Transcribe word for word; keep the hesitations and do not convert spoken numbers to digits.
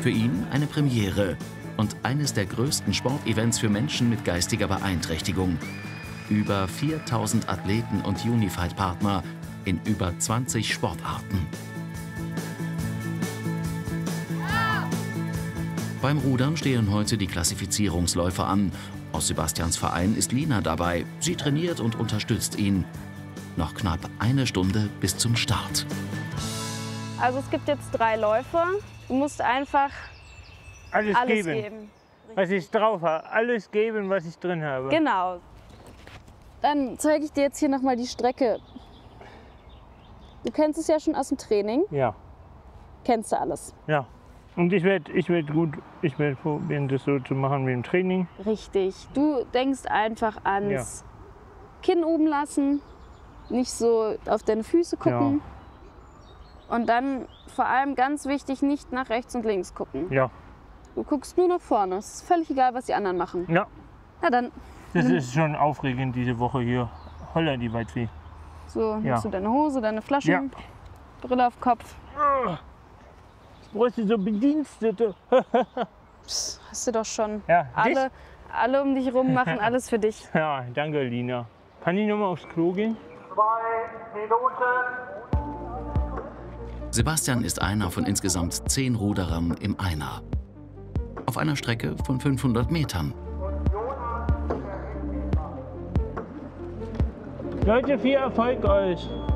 Für ihn eine Premiere und eines der größten Sportevents für Menschen mit geistiger Beeinträchtigung. Über viertausend Athleten und Unified-Partner in über zwanzig Sportarten. Beim Rudern stehen heute die Klassifizierungsläufe an. Aus Sebastians Verein ist Lina dabei. Sie trainiert und unterstützt ihn. Noch knapp eine Stunde bis zum Start. Also es gibt jetzt drei Läufe. Du musst einfach alles, alles geben, geben. was ich drauf habe. Alles geben, was ich drin habe. Genau. Dann zeige ich dir jetzt hier nochmal die Strecke. Du kennst es ja schon aus dem Training. Ja. Kennst du alles. Ja. Und ich werde ich werd gut, ich werde probieren, das so zu machen wie im Training. Richtig. Du denkst einfach ans Ja. Kinn oben lassen, nicht so auf deine Füße gucken. Ja. Und dann vor allem ganz wichtig, nicht nach rechts und links gucken. Ja. Du guckst nur nach vorne. Es ist völlig egal, was die anderen machen. Ja. Na dann. Das ist schon aufregend diese Woche hier. Holla die Waldfee. So, Ja. hast du deine Hose, deine Flaschen, Ja. Brille auf Kopf. Brauchst du so Bedienstete? Psst, hast du doch schon. Ja, alle, alle um dich rum machen alles für dich. Ja, danke Lina. Kann ich noch mal aufs Klo gehen? Zwei Minuten. Sebastian ist einer von insgesamt zehn Ruderern im Einer. Auf einer Strecke von fünfhundert Metern. Leute, viel Erfolg euch!